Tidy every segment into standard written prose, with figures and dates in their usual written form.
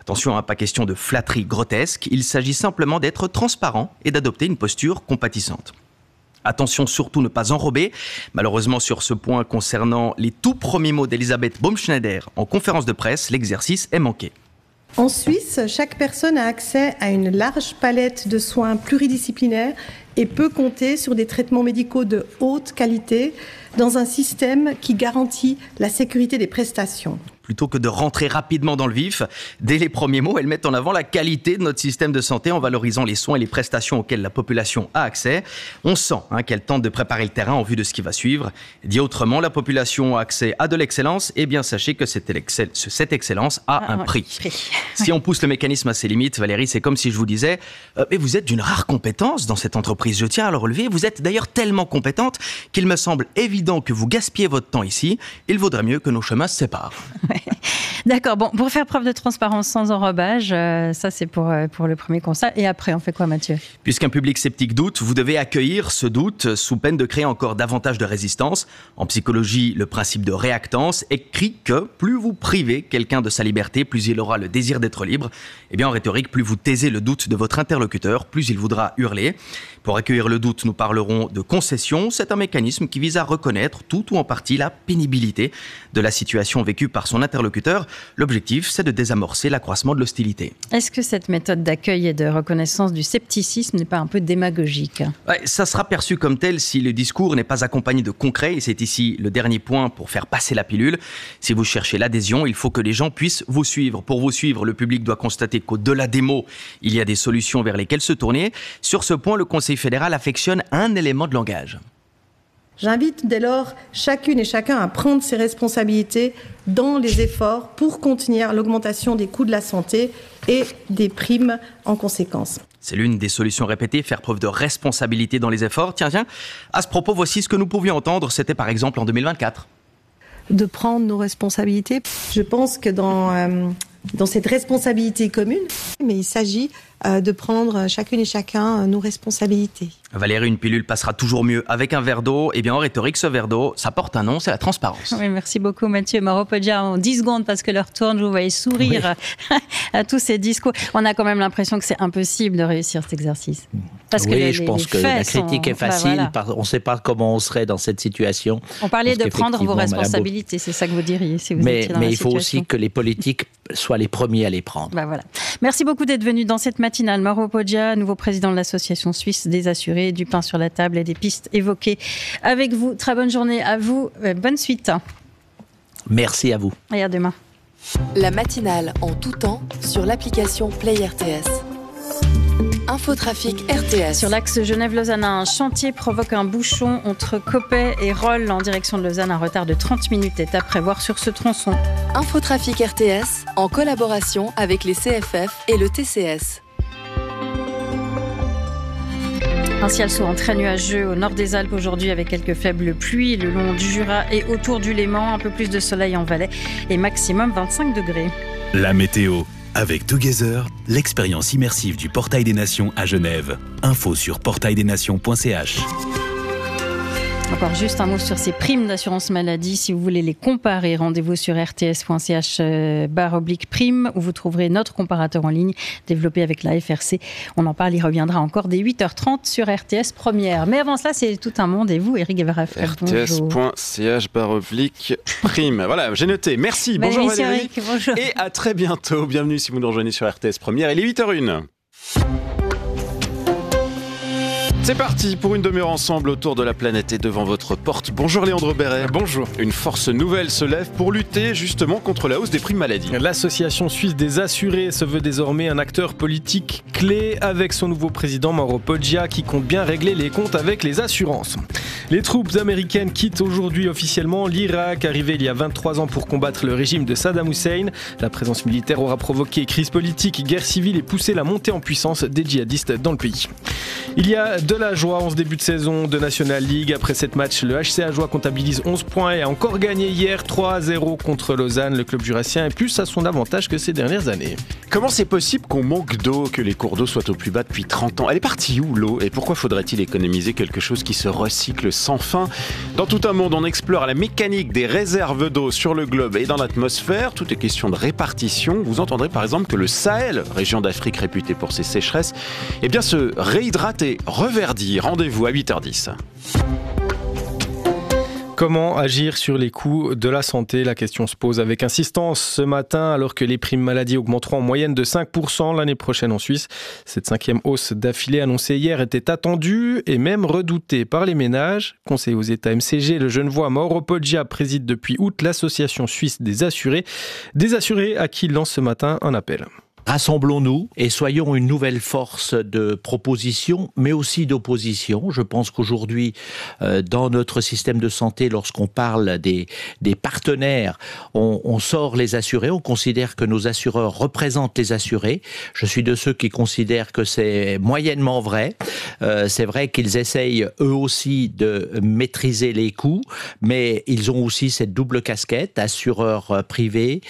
Attention, pas question de flatterie grotesque, il s'agit simplement d'être transparent et d'adopter une posture compatissante. Attention surtout ne pas enrober. Malheureusement sur ce point concernant les tout premiers mots d'Elisabeth Baumschneider en conférence de presse, l'exercice est manqué. En Suisse, chaque personne a accès à une large palette de soins pluridisciplinaires et peut compter sur des traitements médicaux de haute qualité dans un système qui garantit la sécurité des prestations. Plutôt que de rentrer rapidement dans le vif, dès les premiers mots, elles mettent en avant la qualité de notre système de santé en valorisant les soins et les prestations auxquelles la population a accès. On sent qu'elles tentent de préparer le terrain en vue de ce qui va suivre. Dit autrement, la population a accès à de l'excellence, et bien sachez que cette excellence a un prix. Si on pousse le mécanisme à ses limites, Valérie, c'est comme si je vous disais mais vous êtes d'une rare compétence dans cette entreprise, je tiens à le relever. Vous êtes d'ailleurs tellement compétente qu'il me semble évident que vous gaspillez votre temps ici. Il vaudrait mieux que nos chemins se séparent. D'accord, bon, pour faire preuve de transparence sans enrobage, ça c'est pour le premier constat. Et après, on fait quoi, Mathieu ? Puisqu'un public sceptique doute, vous devez accueillir ce doute sous peine de créer encore davantage de résistance. En psychologie, le principe de réactance écrit que plus vous privez quelqu'un de sa liberté, plus il aura le désir d'être libre. Et bien en rhétorique, plus vous taisez le doute de votre interlocuteur, plus il voudra hurler. Pour accueillir le doute, nous parlerons de concession. C'est un mécanisme qui vise à reconnaître tout ou en partie la pénibilité de la situation vécue par son interlocuteur. L'objectif, c'est de désamorcer l'accroissement de l'hostilité. Est-ce que cette méthode d'accueil et de reconnaissance du scepticisme n'est pas un peu démagogique ? Ça sera perçu comme tel si le discours n'est pas accompagné de concret. Et c'est ici le dernier point pour faire passer la pilule. Si vous cherchez l'adhésion, il faut que les gens puissent vous suivre. Pour vous suivre, le public doit constater qu'au-delà des mots, il y a des solutions vers lesquelles se tourner. Sur ce point, le Conseil fédéral affectionne un élément de langage. J'invite dès lors chacune et chacun à prendre ses responsabilités dans les efforts pour contenir l'augmentation des coûts de la santé et des primes en conséquence. C'est l'une des solutions répétées, faire preuve de responsabilité dans les efforts. Tiens, à ce propos, voici ce que nous pouvions entendre, c'était par exemple en 2024. De prendre nos responsabilités. Je pense que dans cette responsabilité commune, mais il s'agit de prendre chacune et chacun nos responsabilités. Valérie, une pilule passera toujours mieux avec un verre d'eau. Eh bien, en rhétorique, ce verre d'eau, ça porte un nom, c'est la transparence. Oui, merci beaucoup, Mathieu. Mauro Poggia, en 10 secondes, parce que l'heure tourne, je vous voyais sourire à tous ces discours. On a quand même l'impression que c'est impossible de réussir cet exercice. Parce que je pense que la critique est facile. On ne sait pas comment on serait dans cette situation. On parlait de prendre vos responsabilités, c'est ça que vous diriez si vous étiez dans la situation. Mais il faut aussi que les politiques soient les premiers à les prendre. Voilà. Merci beaucoup d'être venu dans cette matinale. Mauro Poggia, nouveau président de l'Association suisse des assurés, du pain sur la table et des pistes évoquées avec vous. Très bonne journée à vous. Bonne suite. Merci à vous. Et à demain. La matinale en tout temps sur l'application Play RTS. Infotrafic RTS. Sur l'axe Genève-Lausanne, un chantier provoque un bouchon entre Coppet et Rolle en direction de Lausanne. Un retard de 30 minutes est à prévoir sur ce tronçon. Infotrafic RTS en collaboration avec les CFF et le TCS. Un ciel souvent très nuageux au nord des Alpes aujourd'hui avec quelques faibles pluies le long du Jura et autour du Léman. Un peu plus de soleil en Valais et maximum 25 degrés. La météo. Avec Together, l'expérience immersive du Portail des Nations à Genève. Info sur portaildesnations.ch. Encore juste un mot sur ces primes d'assurance maladie. Si vous voulez les comparer, rendez-vous sur rts.ch/prime où vous trouverez notre comparateur en ligne développé avec la FRC. On en parle, il reviendra encore dès 8h30 sur RTS Première. Mais avant cela, c'est tout un monde. Et vous, Éric Guevara-Frère, rts.ch/prime. Voilà, j'ai noté. Merci. Bonjour Valérie. Eric, bonjour. Et à très bientôt. Bienvenue si vous nous rejoignez sur RTS Première. Il est 8h01. C'est parti pour une demi-heure ensemble autour de la planète et devant votre porte. Bonjour Léandre Béret. Bonjour. Une force nouvelle se lève pour lutter justement contre la hausse des primes maladie. L'Association suisse des assurés se veut désormais un acteur politique clé avec son nouveau président Mauro Poggia qui compte bien régler les comptes avec les assurances. Les troupes américaines quittent aujourd'hui officiellement l'Irak, arrivé il y a 23 ans pour combattre le régime de Saddam Hussein. La présence militaire aura provoqué crise politique, guerre civile et poussé la montée en puissance des djihadistes dans le pays. Il y a 2 la joie en ce début de saison de National League. Après cette match, le HC Ajoie comptabilise 11 points et a encore gagné hier 3-0 contre Lausanne. Le club jurassien est plus à son avantage que ces dernières années. Comment c'est possible qu'on manque d'eau, que les cours d'eau soient au plus bas depuis 30 ans ? Elle est partie où l'eau ? Et pourquoi faudrait-il économiser quelque chose qui se recycle sans fin ? Dans Tout un monde, on explore la mécanique des réserves d'eau sur le globe et dans l'atmosphère. Tout est question de répartition. Vous entendrez par exemple que le Sahel, région d'Afrique réputée pour ses sécheresses, se réhydrater, reverdir. Rendez-vous à 8h10. Comment agir sur les coûts de la santé ? La question se pose avec insistance ce matin, alors que les primes maladie augmenteront en moyenne de 5% l'année prochaine en Suisse. Cette 5e hausse d'affilée annoncée hier était attendue et même redoutée par les ménages. Conseiller aux États MCG, le Genevois Mauro Poggia préside depuis août l'association suisse des assurés à qui il lance ce matin un appel. Rassemblons-nous et soyons une nouvelle force de proposition, mais aussi d'opposition. Je pense qu'aujourd'hui, dans notre système de santé, lorsqu'on parle des partenaires, on sort les assurés, on considère que nos assureurs représentent les assurés. Je suis de ceux qui considèrent que c'est moyennement vrai. C'est vrai qu'ils essayent eux aussi de maîtriser les coûts, mais ils ont aussi cette double casquette, assureurs privés,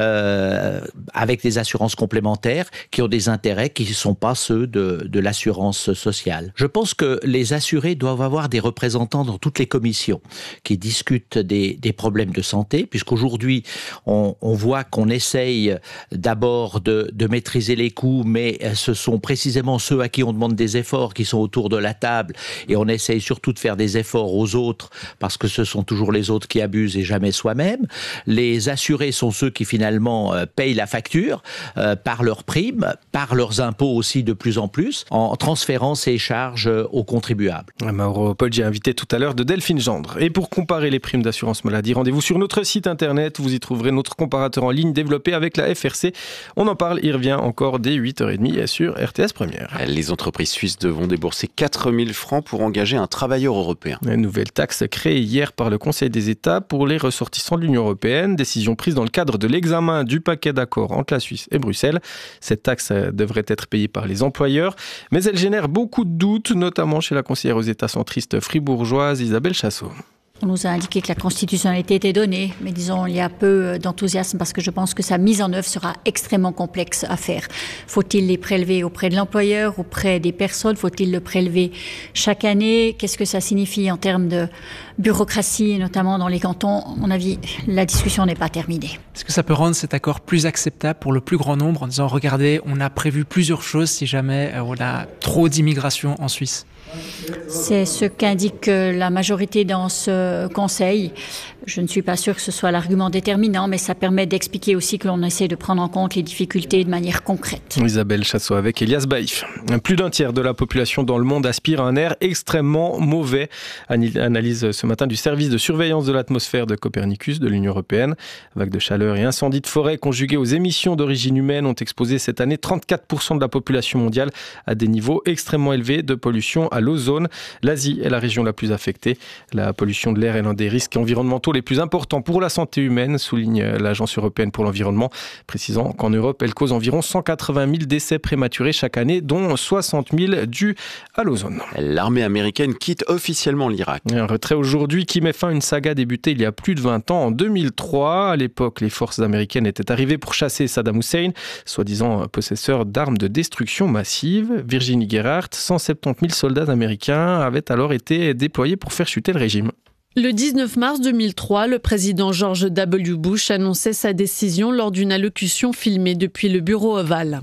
avec des assurances complémentaires, qui ont des intérêts qui ne sont pas ceux de l'assurance sociale. Je pense que les assurés doivent avoir des représentants dans toutes les commissions qui discutent des problèmes de santé, puisqu'aujourd'hui, on voit qu'on essaye d'abord de maîtriser les coûts, mais ce sont précisément ceux à qui on demande des efforts qui sont autour de la table, et on essaye surtout de faire des efforts aux autres, parce que ce sont toujours les autres qui abusent et jamais soi-même. Les assurés sont ceux qui finalement payent la facture par leurs primes, par leurs impôts aussi de plus en plus, en transférant ces charges aux contribuables. Mauro Poggia, invité tout à l'heure de Delphine Gendre. Et pour comparer les primes d'assurance maladie, rendez-vous sur notre site internet. Vous y trouverez notre comparateur en ligne développé avec la FRC. On en parle, il revient encore dès 8h30 sur RTS Première. Les entreprises suisses devront débourser 4 000 francs pour engager un travailleur européen. Une nouvelle taxe créée hier par le Conseil des États pour les ressortissants de l'Union européenne. Décision prise dans le cadre de l'examen du paquet d'accords entre la Suisse et Bruxelles. Cette taxe devrait être payée par les employeurs, mais elle génère beaucoup de doutes, notamment chez la conseillère aux États centristes fribourgeoise Isabelle Chassot. On nous a indiqué que la constitutionnalité était donnée, mais disons, il y a peu d'enthousiasme parce que je pense que sa mise en œuvre sera extrêmement complexe à faire. Faut-il les prélever auprès de l'employeur, auprès des personnes? Faut-il le prélever chaque année? Qu'est-ce que ça signifie en termes de bureaucratie, notamment dans les cantons? À mon avis, la discussion n'est pas terminée. Est-ce que ça peut rendre cet accord plus acceptable pour le plus grand nombre en disant, regardez, on a prévu plusieurs choses si jamais on a trop d'immigration en Suisse? C'est ce qu'indique la majorité dans ce Conseil. Je ne suis pas sûre que ce soit l'argument déterminant, mais ça permet d'expliquer aussi que l'on essaie de prendre en compte les difficultés de manière concrète. Isabelle Chassot avec Elias Baïf. Plus d'un tiers de la population dans le monde aspire à un air extrêmement mauvais. Analyse ce matin du service de surveillance de l'atmosphère de Copernicus de l'Union européenne. Vagues de chaleur et incendies de forêt conjugués aux émissions d'origine humaine ont exposé cette année 34% de la population mondiale à des niveaux extrêmement élevés de pollution à l'ozone. L'Asie est la région la plus affectée. La pollution de l'air est l'un des risques environnementaux les plus importants pour la santé humaine, souligne l'Agence européenne pour l'environnement, précisant qu'en Europe, elle cause environ 180 000 décès prématurés chaque année, dont 60 000 dus à l'ozone. L'armée américaine quitte officiellement l'Irak. Un retrait aujourd'hui qui met fin à une saga débutée il y a plus de 20 ans, en 2003. À l'époque, les forces américaines étaient arrivées pour chasser Saddam Hussein, soi-disant possesseur d'armes de destruction massive. Virginie Gerhardt, 170 000 soldats américains avaient alors été déployés pour faire chuter le régime. Le 19 mars 2003, le président George W. Bush annonçait sa décision lors d'une allocution filmée depuis le bureau ovale.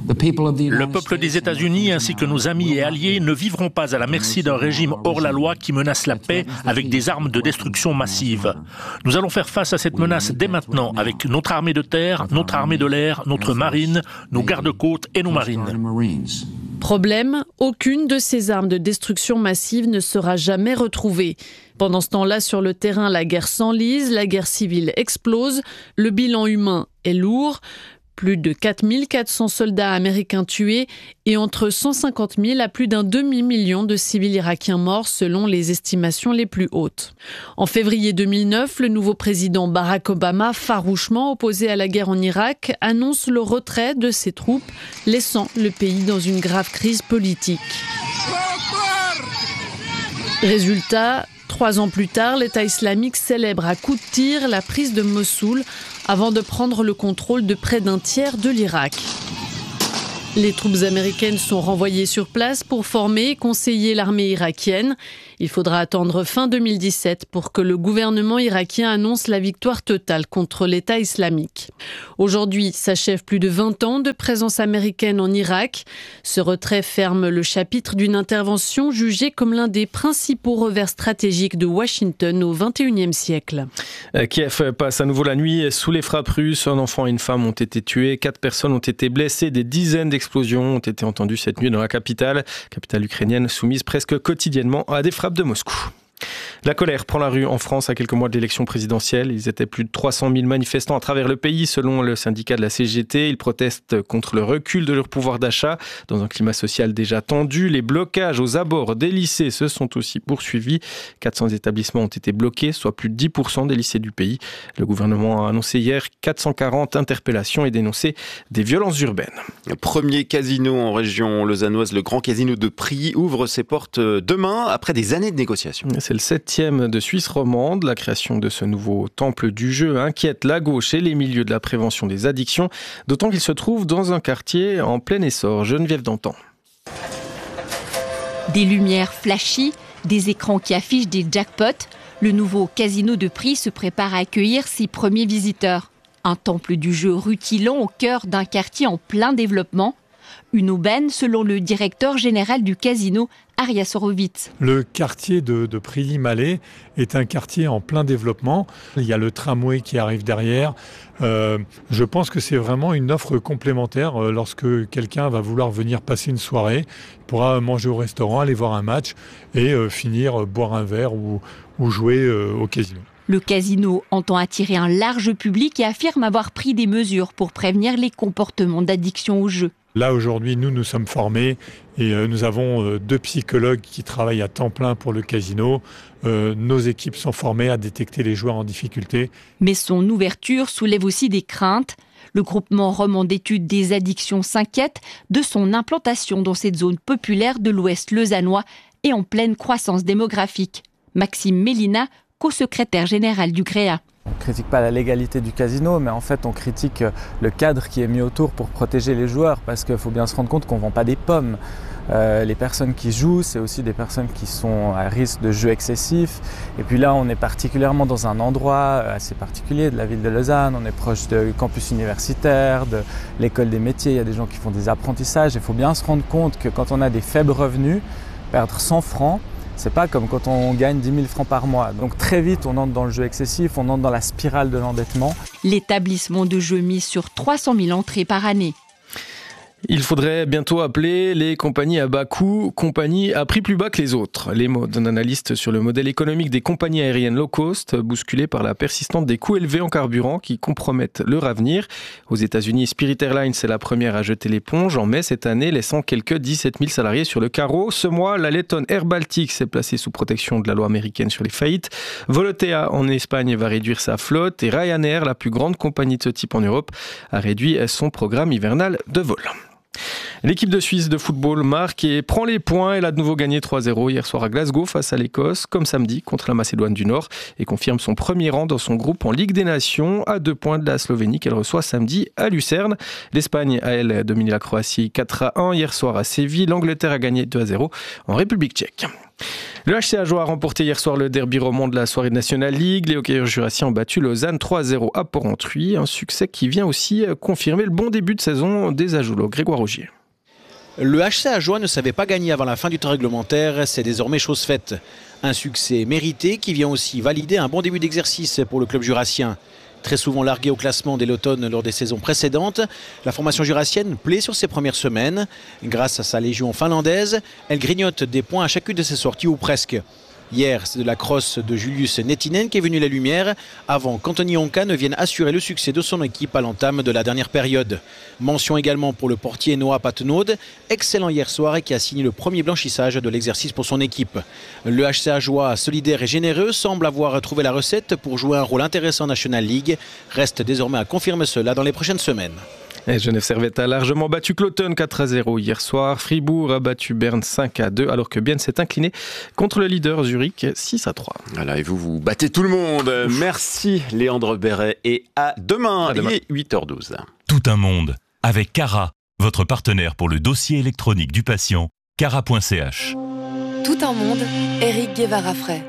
Le peuple des États-Unis ainsi que nos amis et alliés ne vivront pas à la merci d'un régime hors la loi qui menace la paix avec des armes de destruction massive. Nous allons faire face à cette menace dès maintenant avec notre armée de terre, notre armée de l'air, notre marine, nos gardes-côtes et nos marines. Problème, aucune de ces armes de destruction massive ne sera jamais retrouvée. Pendant ce temps-là, sur le terrain, la guerre s'enlise, la guerre civile explose, le bilan humain est lourd. Plus de 4 400 soldats américains tués et entre 150 000 à plus d'un demi-million de civils irakiens morts selon les estimations les plus hautes. En février 2009, le nouveau président Barack Obama, farouchement opposé à la guerre en Irak, annonce le retrait de ses troupes, laissant le pays dans une grave crise politique. Résultat, 3 ans plus tard, l'État islamique célèbre à coups de tir la prise de Mossoul avant de prendre le contrôle de près d'un tiers de l'Irak. Les troupes américaines sont renvoyées sur place pour former et conseiller l'armée irakienne. Il faudra attendre fin 2017 pour que le gouvernement irakien annonce la victoire totale contre l'État islamique. Aujourd'hui s'achève plus de 20 ans de présence américaine en Irak. Ce retrait ferme le chapitre d'une intervention jugée comme l'un des principaux revers stratégiques de Washington au XXIe siècle. Kiev passe à nouveau la nuit sous les frappes russes. Un enfant et une femme ont été tués, 4 personnes ont été blessées, des dizaines d'explosions ont été entendues cette nuit dans la capitale ukrainienne soumise presque quotidiennement à des frappes de Moscou. La colère prend la rue en France à quelques mois de l'élection présidentielle. Ils étaient plus de 300 000 manifestants à travers le pays, selon le syndicat de la CGT. Ils protestent contre le recul de leur pouvoir d'achat. Dans un climat social déjà tendu, les blocages aux abords des lycées se sont aussi poursuivis. 400 établissements ont été bloqués, soit plus de 10% des lycées du pays. Le gouvernement a annoncé hier 440 interpellations et dénoncé des violences urbaines. Le premier casino en région lausannoise, le Grand Casino de Prilly, ouvre ses portes demain après des années de négociations. C'est le 7e de Suisse romande. La création de ce nouveau temple du jeu inquiète la gauche et les milieux de la prévention des addictions, d'autant qu'il se trouve dans un quartier en plein essor. Geneviève Dantan. Des lumières flashy, des écrans qui affichent des jackpots. Le nouveau casino de Prilly se prépare à accueillir ses premiers visiteurs. Un temple du jeu rutilant au cœur d'un quartier en plein développement. Une aubaine, selon le directeur général du casino, Arias Horowitz. Le quartier de Prilly-Malais est un quartier en plein développement. Il y a le tramway qui arrive derrière. Je pense que c'est vraiment une offre complémentaire. Lorsque quelqu'un va vouloir venir passer une soirée, il pourra manger au restaurant, aller voir un match et finir boire un verre ou jouer au casino. Le casino entend attirer un large public et affirme avoir pris des mesures pour prévenir les comportements d'addiction au jeu. Là, aujourd'hui, nous sommes formés et nous avons 2 psychologues qui travaillent à temps plein pour le casino. Nos équipes sont formées à détecter les joueurs en difficulté. Mais son ouverture soulève aussi des craintes. Le groupement romand d'études des addictions s'inquiète de son implantation dans cette zone populaire de l'Ouest lausannois et en pleine croissance démographique. Maxime Mélina, co-secrétaire général du GREA. On ne critique pas la légalité du casino, mais en fait on critique le cadre qui est mis autour pour protéger les joueurs, parce qu'il faut bien se rendre compte qu'on ne vend pas des pommes. Les personnes qui jouent, c'est aussi des personnes qui sont à risque de jeu excessif. Et puis là, on est particulièrement dans un endroit assez particulier de la ville de Lausanne. On est proche du campus universitaire, de l'école des métiers. Il y a des gens qui font des apprentissages. Il faut bien se rendre compte que quand on a des faibles revenus, perdre 100 francs, c'est pas comme quand on gagne 10 000 francs par mois. Donc très vite, on entre dans le jeu excessif, on entre dans la spirale de l'endettement. L'établissement de jeu mise sur 300 000 entrées par année. Il faudrait bientôt appeler les compagnies à bas coût, compagnies à prix plus bas que les autres. Les mots d'un analyste sur le modèle économique des compagnies aériennes low cost, bousculées par la persistance des coûts élevés en carburant qui compromettent leur avenir. Aux États-Unis, Spirit Airlines est la première à jeter l'éponge en mai cette année, laissant quelques 17 000 salariés sur le carreau. Ce mois, la lettonne Air Baltic s'est placée sous protection de la loi américaine sur les faillites. Volotea en Espagne va réduire sa flotte et Ryanair, la plus grande compagnie de ce type en Europe, a réduit son programme hivernal de vol. L'équipe de Suisse de football marque et prend les points. Elle a de nouveau gagné 3-0 hier soir à Glasgow face à l'Écosse, comme samedi contre la Macédoine du Nord, et confirme son premier rang dans son groupe en Ligue des Nations, à 2 points de la Slovénie qu'elle reçoit samedi à Lucerne. L'Espagne a, elle, dominé la Croatie 4-1 hier soir à Séville. L'Angleterre a gagné 2-0 en République tchèque. Le HC Ajoie a remporté hier soir le derby romand de la soirée de National League. Les hockeyeurs jurassiens ont battu Lausanne 3-0 à Porrentruy. Un succès qui vient aussi confirmer le bon début de saison des Ajoulots. Grégoire Rogier. Le HC Ajoie ne savait pas gagner avant la fin du temps réglementaire, c'est désormais chose faite. Un succès mérité qui vient aussi valider un bon début d'exercice pour le club jurassien. Très souvent largué au classement dès l'automne lors des saisons précédentes, la formation jurassienne plaît sur ses premières semaines. Grâce à sa légion finlandaise, elle grignote des points à chacune de ses sorties ou presque. Hier, c'est de la crosse de Julius Nettinen qui est venue la lumière avant qu'Anthony Onka ne vienne assurer le succès de son équipe à l'entame de la dernière période. Mention également pour le portier Noah Patnaud, excellent hier soir et qui a signé le premier blanchissage de l'exercice pour son équipe. Le HC Ajoie, solidaire et généreux, semble avoir trouvé la recette pour jouer un rôle intéressant en National League. Reste désormais à confirmer cela dans les prochaines semaines. Et Genève Servette a largement battu Cloton 4-0 hier soir. Fribourg a battu Berne 5-2, alors que Bienne s'est incliné contre le leader Zurich 6-3. Voilà, et vous battez tout le monde. Merci Léandre Béret et à demain. Il est 8h12. Tout un monde avec Cara, votre partenaire pour le dossier électronique du patient, cara.ch. Tout un monde, Éric Guevara-Frey.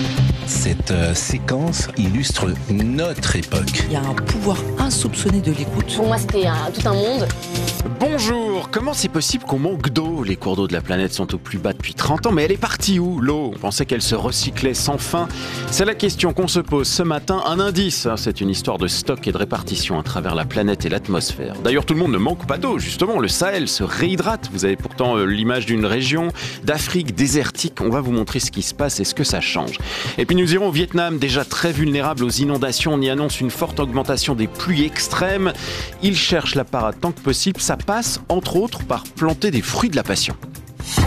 Cette séquence illustre notre époque. Il y a un pouvoir insoupçonné de l'écoute. Pour moi, c'était tout un monde. Bonjour, comment c'est possible qu'on manque d'eau ? Les cours d'eau de la planète sont au plus bas depuis 30 ans, mais elle est partie où, l'eau ? On pensait qu'elle se recyclait sans fin. C'est la question qu'on se pose ce matin. Un indice, c'est une histoire de stock et de répartition à travers la planète et l'atmosphère. D'ailleurs, tout le monde ne manque pas d'eau, justement. Le Sahel se réhydrate. Vous avez pourtant l'image d'une région d'Afrique désertique. On va vous montrer ce qui se passe et ce que ça change. Et puis nous irons au Vietnam, déjà très vulnérable aux inondations. On y annonce une forte augmentation des pluies extrêmes. Ils cherchent la parade tant que possible. Ça passe, entre autres, par planter des fruits de la passion. 3,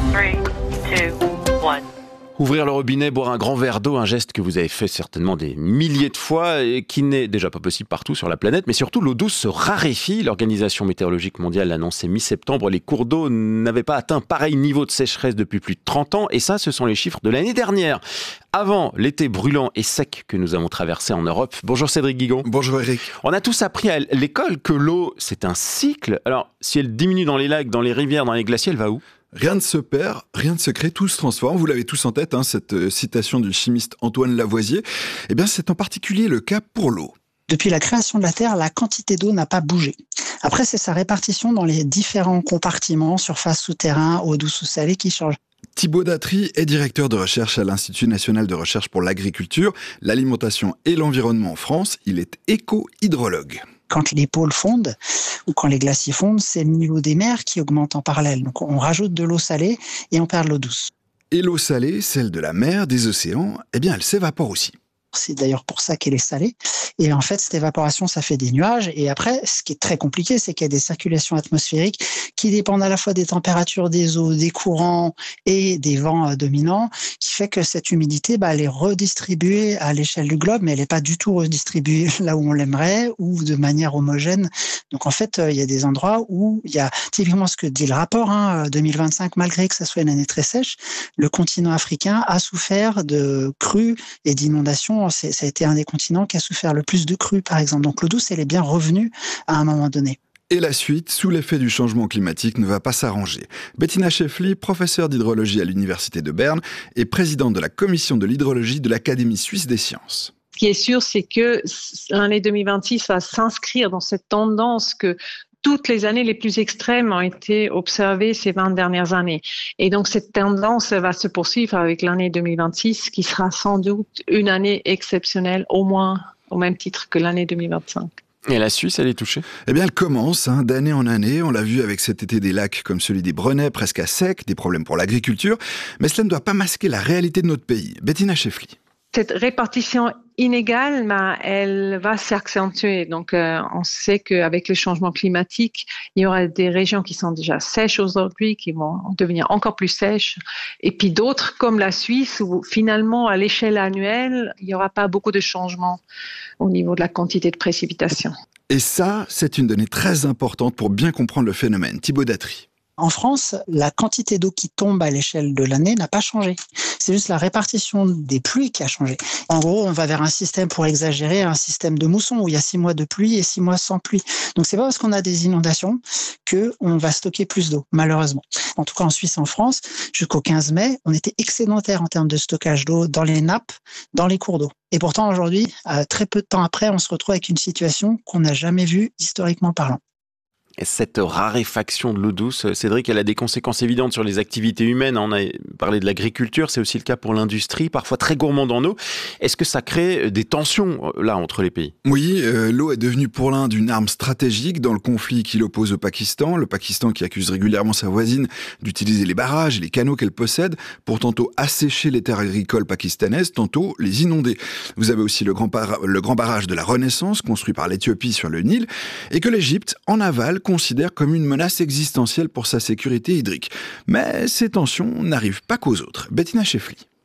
2, 1. Ouvrir le robinet, boire un grand verre d'eau, un geste que vous avez fait certainement des milliers de fois et qui n'est déjà pas possible partout sur la planète, mais surtout l'eau douce se raréfie. L'Organisation météorologique mondiale l'a annoncé mi-septembre, les cours d'eau n'avaient pas atteint pareil niveau de sécheresse depuis plus de 30 ans, et ça, ce sont les chiffres de l'année dernière. Avant l'été brûlant et sec que nous avons traversé en Europe. Bonjour Cédric Guigon. Bonjour Eric. On a tous appris à l'école que l'eau, c'est un cycle. Alors, si elle diminue dans les lacs, dans les rivières, dans les glaciers, elle va où ? Rien ne se perd, rien ne se crée, tout se transforme. Vous l'avez tous en tête, cette citation du chimiste Antoine Lavoisier. Eh bien, c'est en particulier le cas pour l'eau. Depuis la création de la Terre, la quantité d'eau n'a pas bougé. Après, c'est sa répartition dans les différents compartiments, surface, souterrain, eau douce ou salée, qui change. Thibaut Datry est directeur de recherche à l'Institut national de recherche pour l'agriculture, l'alimentation et l'environnement en France. Il est éco-hydrologue. Quand les pôles fondent ou quand les glaciers fondent, c'est le niveau des mers qui augmente en parallèle. Donc on rajoute de l'eau salée et on perd de l'eau douce. Et l'eau salée, celle de la mer, des océans, eh bien elle s'évapore aussi. C'est d'ailleurs pour ça qu'elle est salée. Et en fait, cette évaporation, ça fait des nuages. Et après, ce qui est très compliqué, c'est qu'il y a des circulations atmosphériques qui dépendent à la fois des températures des eaux, des courants et des vents dominants, qui fait que cette humidité, elle est redistribuée à l'échelle du globe, mais elle n'est pas du tout redistribuée là où on l'aimerait ou de manière homogène. Donc en fait, il y a des endroits où il y a typiquement ce que dit le rapport, 2025, malgré que ça soit une année très sèche, le continent africain a souffert de crues et d'inondations. Ça a été un des continents qui a souffert le plus de crues, par exemple. Donc l'eau douce, elle est bien revenue à un moment donné. Et la suite, sous l'effet du changement climatique, ne va pas s'arranger. Bettina Scheffli, professeure d'hydrologie à l'Université de Berne et présidente de la commission de l'hydrologie de l'Académie suisse des sciences. Ce qui est sûr, c'est que l'année 2026 va s'inscrire dans cette tendance que toutes les années les plus extrêmes ont été observées ces 20 dernières années. Et donc, cette tendance va se poursuivre avec l'année 2026, qui sera sans doute une année exceptionnelle, au moins au même titre que l'année 2025. Et la Suisse, elle est touchée ? Eh bien, elle commence d'année en année. On l'a vu avec cet été des lacs comme celui des Brenets, presque à sec, des problèmes pour l'agriculture. Mais cela ne doit pas masquer la réalité de notre pays. Bettina Scheffli. Cette répartition inégale, elle va s'accentuer. Donc, on sait qu'avec le changement climatique, il y aura des régions qui sont déjà sèches aujourd'hui, qui vont devenir encore plus sèches. Et puis d'autres, comme la Suisse, où finalement, à l'échelle annuelle, il n'y aura pas beaucoup de changements au niveau de la quantité de précipitations. Et ça, c'est une donnée très importante pour bien comprendre le phénomène. Thibaut Datry. En France, la quantité d'eau qui tombe à l'échelle de l'année n'a pas changé. C'est juste la répartition des pluies qui a changé. En gros, on va vers un système, pour exagérer, un système de mousson où il y a 6 mois de pluie et 6 mois sans pluie. Donc c'est pas parce qu'on a des inondations qu'on va stocker plus d'eau, malheureusement. En tout cas en Suisse, en France, jusqu'au 15 mai, on était excédentaire en termes de stockage d'eau dans les nappes, dans les cours d'eau. Et pourtant aujourd'hui, très peu de temps après, on se retrouve avec une situation qu'on n'a jamais vue historiquement parlant. Et cette raréfaction de l'eau douce, Cédric, elle a des conséquences évidentes sur les activités humaines. On a parlé de l'agriculture, c'est aussi le cas pour l'industrie, parfois très gourmande en eau. Est-ce que ça crée des tensions là entre les pays ? Oui, l'eau est devenue pour l'Inde une arme stratégique dans le conflit qui l'oppose au Pakistan. Le Pakistan qui accuse régulièrement sa voisine d'utiliser les barrages et les canaux qu'elle possède pour tantôt assécher les terres agricoles pakistanaises, tantôt les inonder. Vous avez aussi le grand barrage de la Renaissance construit par l'Éthiopie sur le Nil et que l'Égypte, en aval, considère comme une menace existentielle pour sa sécurité hydrique. Mais ces tensions n'arrivent pas qu'aux autres. Bettina Scheffli.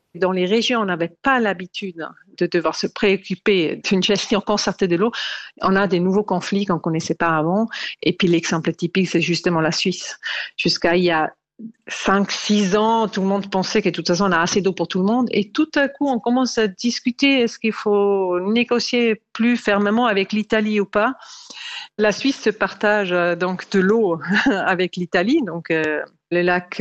Dans les régions, on n'avait pas l'habitude de devoir se préoccuper d'une gestion concertée de l'eau. On a des nouveaux conflits qu'on ne connaissait pas avant. Et puis l'exemple typique, c'est justement la Suisse. Jusqu'à il y a 5-6 ans, tout le monde pensait que de toute façon, on a assez d'eau pour tout le monde. Et tout à coup, on commence à discuter, est-ce qu'il faut négocier plus fermement avec l'Italie ou pas? La Suisse se partage donc de l'eau avec l'Italie, donc le lac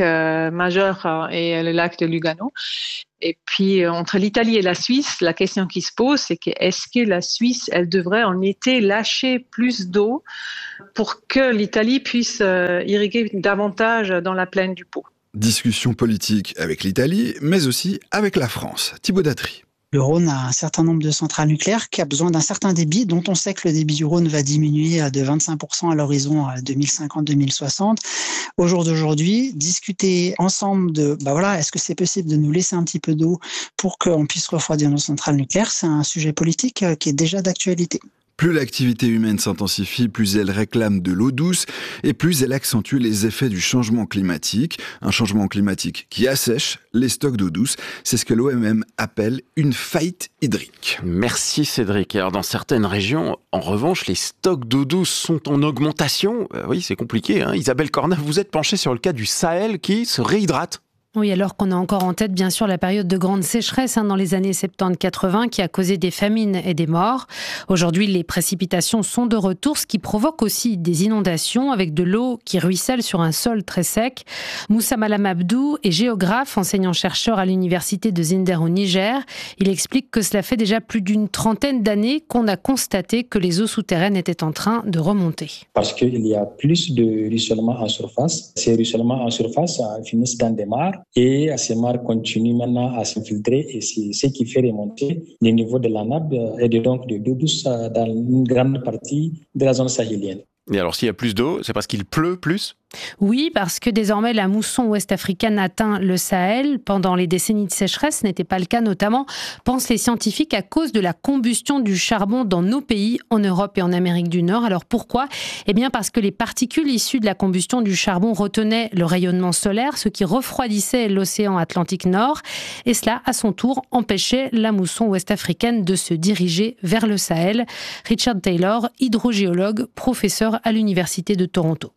Majeur et le lac de Lugano. Et puis, entre l'Italie et la Suisse, la question qui se pose, c'est que est-ce que la Suisse, elle devrait en été lâcher plus d'eau pour que l'Italie puisse irriguer davantage dans la plaine du Pô? Discussion politique avec l'Italie, mais aussi avec la France. Thibaut Datry. Le Rhône a un certain nombre de centrales nucléaires qui a besoin d'un certain débit, dont on sait que le débit du Rhône va diminuer de 25% à l'horizon 2050-2060. Au jour d'aujourd'hui, discuter ensemble de, est-ce que c'est possible de nous laisser un petit peu d'eau pour qu'on puisse refroidir nos centrales nucléaires, c'est un sujet politique qui est déjà d'actualité. Plus l'activité humaine s'intensifie, plus elle réclame de l'eau douce et plus elle accentue les effets du changement climatique. Un changement climatique qui assèche les stocks d'eau douce. C'est ce que l'OMM appelle une faillite hydrique. Merci Cédric. Alors dans certaines régions, en revanche, les stocks d'eau douce sont en augmentation. Oui, c'est compliqué. Isabelle Cornat, vous êtes penchée sur le cas du Sahel qui se réhydrate. Oui, alors qu'on a encore en tête, bien sûr, la période de grande sécheresse dans les années 70-80 qui a causé des famines et des morts. Aujourd'hui, les précipitations sont de retour, ce qui provoque aussi des inondations avec de l'eau qui ruisselle sur un sol très sec. Moussa Malam Abdou est géographe, enseignant-chercheur à l'université de Zinder au Niger. Il explique que cela fait déjà plus d'une trentaine d'années qu'on a constaté que les eaux souterraines étaient en train de remonter. Parce qu'il y a plus de ruissellement en surface. Ces ruissellements en surface finissent dans des mares. Et ces mares continuent maintenant à s'infiltrer et c'est ce qui fait remonter le niveau de la nappe et donc de l'eau douce dans une grande partie de la zone sahélienne. Et alors s'il y a plus d'eau, c'est parce qu'il pleut plus ? Oui, parce que désormais la mousson ouest-africaine atteint le Sahel. Pendant les décennies de sécheresse, ce n'était pas le cas, notamment, pensent les scientifiques, à cause de la combustion du charbon dans nos pays, en Europe et en Amérique du Nord. Alors pourquoi ? Eh bien parce que les particules issues de la combustion du charbon retenaient le rayonnement solaire, ce qui refroidissait l'océan Atlantique Nord. Et cela, à son tour, empêchait la mousson ouest-africaine de se diriger vers le Sahel. Richard Taylor, hydrogéologue, professeur à l'Université de Toronto.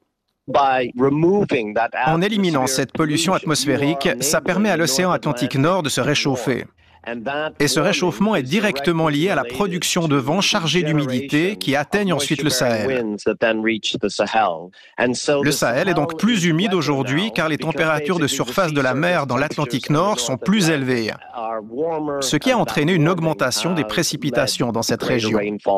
En éliminant cette pollution atmosphérique, ça permet à l'océan Atlantique Nord de se réchauffer. Et ce réchauffement est directement lié à la production de vent chargé d'humidité qui atteignent ensuite le Sahel. Le Sahel est donc plus humide aujourd'hui car les températures de surface de la mer dans l'Atlantique Nord sont plus élevées, ce qui a entraîné une augmentation des précipitations dans cette région.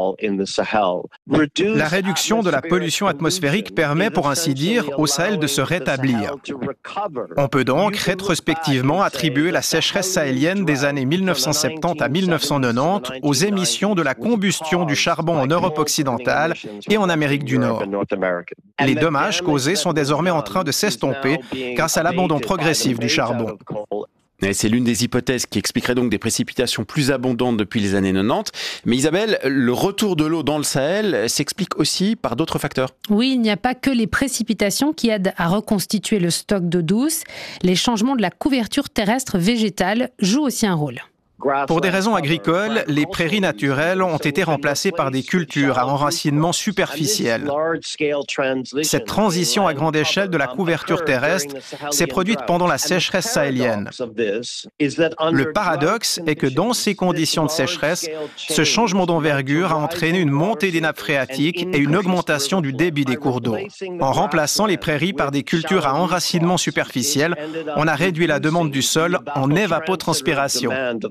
La réduction de la pollution atmosphérique permet, pour ainsi dire, au Sahel de se rétablir. On peut donc rétrospectivement attribuer la sécheresse sahélienne des années 1970 à 1990 aux émissions de la combustion du charbon en Europe occidentale et en Amérique du Nord. Les dommages causés sont désormais en train de s'estomper grâce à l'abandon progressif du charbon. C'est l'une des hypothèses qui expliquerait donc des précipitations plus abondantes depuis les années 90. Mais Isabelle, le retour de l'eau dans le Sahel s'explique aussi par d'autres facteurs. Oui, il n'y a pas que les précipitations qui aident à reconstituer le stock d'eau douce. Les changements de la couverture terrestre végétale jouent aussi un rôle. Pour des raisons agricoles, les prairies naturelles ont été remplacées par des cultures à enracinement superficiel. Cette transition à grande échelle de la couverture terrestre s'est produite pendant la sécheresse sahélienne. Le paradoxe est que dans ces conditions de sécheresse, ce changement d'envergure a entraîné une montée des nappes phréatiques et une augmentation du débit des cours d'eau. En remplaçant les prairies par des cultures à enracinement superficiel, on a réduit la demande du sol en évapotranspiration.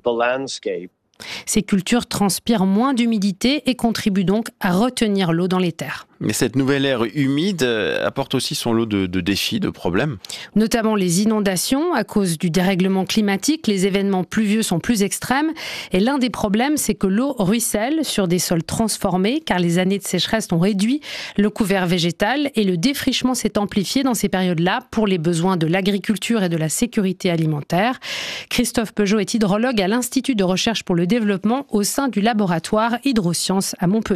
Ces cultures transpirent moins d'humidité et contribuent donc à retenir l'eau dans les terres. Mais cette nouvelle ère humide apporte aussi son lot de défis, de problèmes. Notamment les inondations à cause du dérèglement climatique. Les événements pluvieux sont plus extrêmes. Et l'un des problèmes, c'est que l'eau ruisselle sur des sols transformés, car les années de sécheresse ont réduit le couvert végétal et le défrichement s'est amplifié dans ces périodes-là pour les besoins de l'agriculture et de la sécurité alimentaire. Christophe Peugeot est hydrologue à l'Institut de recherche pour le développement au sein du laboratoire Hydrosciences à Montpellier.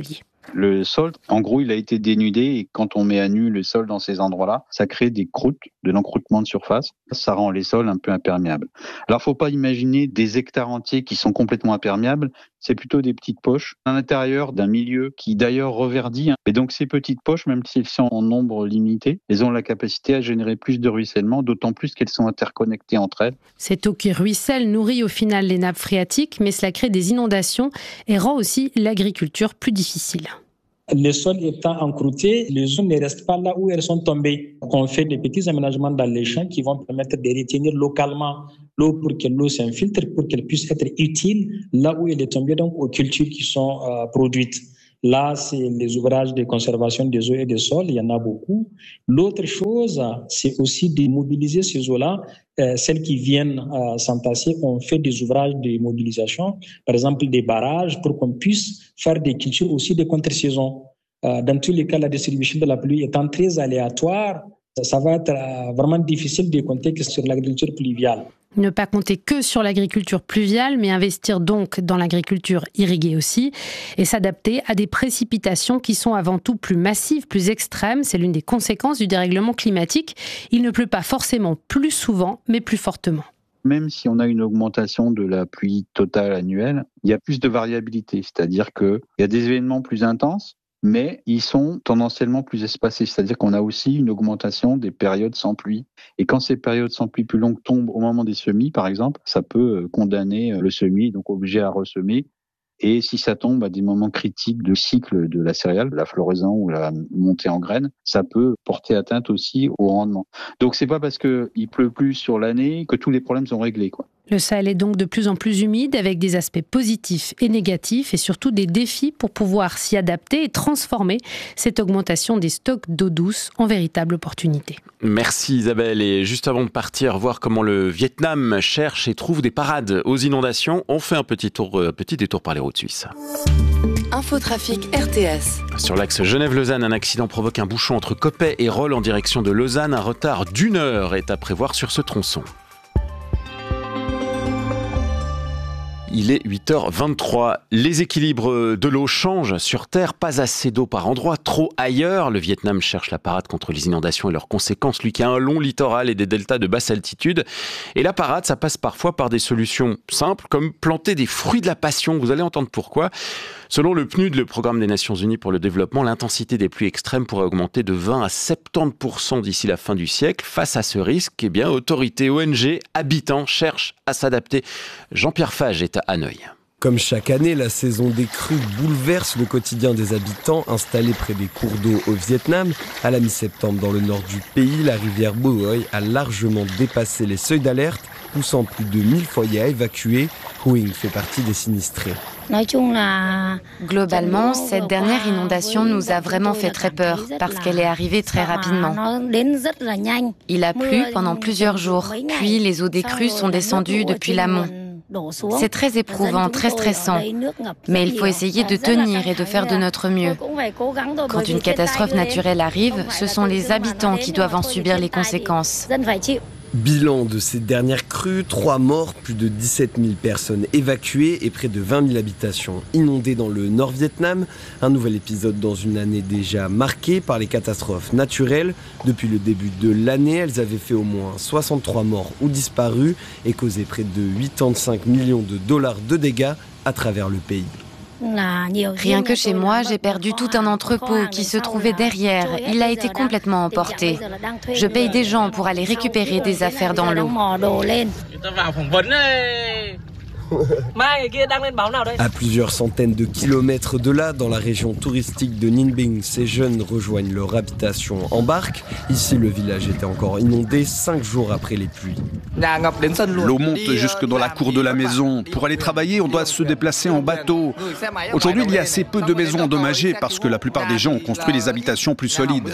Le sol, en gros, il a été dénudé et quand on met à nu le sol dans ces endroits-là, ça crée des croûtes, de l'encroûtement de surface. Ça rend les sols un peu imperméables. Alors, faut pas imaginer des hectares entiers qui sont complètement imperméables. C'est plutôt des petites poches à l'intérieur d'un milieu qui d'ailleurs reverdit. Et donc, ces petites poches, même s'ils sont en nombre limité, elles ont la capacité à générer plus de ruissellement, d'autant plus qu'elles sont interconnectées entre elles. Cette eau qui ruisselle nourrit au final les nappes phréatiques, mais cela crée des inondations et rend aussi l'agriculture plus difficile. Les sols étant encroûtés, les eaux ne restent pas là où elles sont tombées. On fait des petits aménagements dans les champs qui vont permettre de retenir localement l'eau pour que l'eau s'infiltre, pour qu'elle puisse être utile là où elle est tombée, donc aux cultures qui sont produites. Là, c'est les ouvrages de conservation des eaux et des sols, il y en a beaucoup. L'autre chose, c'est aussi de mobiliser ces eaux-là, celles qui viennent s'entasser. On fait des ouvrages de mobilisation, par exemple des barrages, pour qu'on puisse faire des cultures aussi de contre-saison. Dans tous les cas, la distribution de la pluie étant très aléatoire, ça va être vraiment difficile de compter que sur l'agriculture pluviale. Ne pas compter que sur l'agriculture pluviale, mais investir donc dans l'agriculture irriguée aussi, et s'adapter à des précipitations qui sont avant tout plus massives, plus extrêmes. C'est l'une des conséquences du dérèglement climatique. Il ne pleut pas forcément plus souvent, mais plus fortement. Même si on a une augmentation de la pluie totale annuelle, il y a plus de variabilité, c'est-à-dire qu'il y a des événements plus intenses, mais ils sont tendanciellement plus espacés, c'est-à-dire qu'on a aussi une augmentation des périodes sans pluie. Et quand ces périodes sans pluie plus longues tombent au moment des semis, par exemple, ça peut condamner le semis, donc obliger à ressemer. Et si ça tombe à des moments critiques de cycle de la céréale, la floraison ou la montée en graines, ça peut porter atteinte aussi au rendement. Donc c'est pas parce qu'il pleut plus sur l'année que tous les problèmes sont réglés, quoi. Le Sahel est donc de plus en plus humide avec des aspects positifs et négatifs et surtout des défis pour pouvoir s'y adapter et transformer cette augmentation des stocks d'eau douce en véritable opportunité. Merci Isabelle. Et juste avant de partir, voir comment le Vietnam cherche et trouve des parades aux inondations, on fait un petit détour par les routes suisses. Infotrafic RTS. Sur l'axe Genève-Lausanne, un accident provoque un bouchon entre Coppet et Rolle en direction de Lausanne. Un retard d'1 heure est à prévoir sur ce tronçon. Il est 8h23. Les équilibres de l'eau changent sur Terre. Pas assez d'eau par endroit, trop ailleurs. Le Vietnam cherche la parade contre les inondations et leurs conséquences. Lui qui a un long littoral et des deltas de basse altitude. Et la parade, ça passe parfois par des solutions simples, comme planter des fruits de la passion. Vous allez entendre pourquoi. Selon le PNUD, le Programme des Nations Unies pour le développement, l'intensité des pluies extrêmes pourrait augmenter de 20 à 70% d'ici la fin du siècle. Face à ce risque, autorités, ONG, habitants cherchent à s'adapter. Jean-Pierre Fage est à Hanoï. Comme chaque année, la saison des crues bouleverse le quotidien des habitants installés près des cours d'eau au Vietnam. À la mi-septembre, dans le nord du pays, la rivière Bo Hoi a largement dépassé les seuils d'alerte, poussant plus de 1000 foyers à évacuer. Huing fait partie des sinistrés. Globalement, cette dernière inondation nous a vraiment fait très peur parce qu'elle est arrivée très rapidement. Il a plu pendant plusieurs jours, puis les eaux des crues sont descendues depuis l'amont. C'est très éprouvant, très stressant, mais il faut essayer de tenir et de faire de notre mieux. Quand une catastrophe naturelle arrive, ce sont les habitants qui doivent en subir les conséquences. Bilan de ces dernières crues, 3 morts, plus de 17 000 personnes évacuées et près de 20 000 habitations inondées dans le Nord-Vietnam. Un nouvel épisode dans une année déjà marquée par les catastrophes naturelles. Depuis le début de l'année, elles avaient fait au moins 63 morts ou disparus et causé près de 85 millions de dollars de dégâts à travers le pays. Rien que chez moi, j'ai perdu tout un entrepôt qui se trouvait derrière. Il a été complètement emporté. Je paye des gens pour aller récupérer des affaires dans l'eau. À plusieurs centaines de kilomètres de là, dans la région touristique de Ninh Bình, ces jeunes rejoignent leur habitation en barque. Ici, le village était encore inondé 5 jours après les pluies. L'eau monte jusque dans la cour de la maison. Pour aller travailler, on doit se déplacer en bateau. Aujourd'hui, il y a assez peu de maisons endommagées parce que la plupart des gens ont construit des habitations plus solides.